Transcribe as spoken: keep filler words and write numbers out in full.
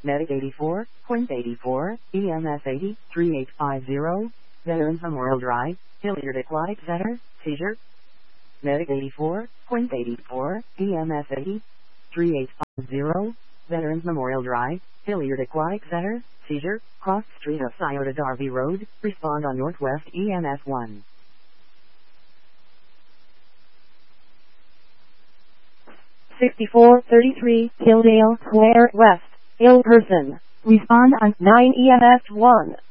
Medic eighty-four point eighty-four, E M S eighty, three eight five zero, Veterans Memorial Drive, Hilliard Aquatic Center, seizure. Medic eighty-four point eighty-four, E M S eighty, three eight five zero, Veterans Memorial Drive, Hilliard Aquatic Center, seizure, cross street of Scioto Darby Road, respond on Northwest E M S one. sixty-four thirty-three, Hilldale Square West, ill person, respond on nine E M S one.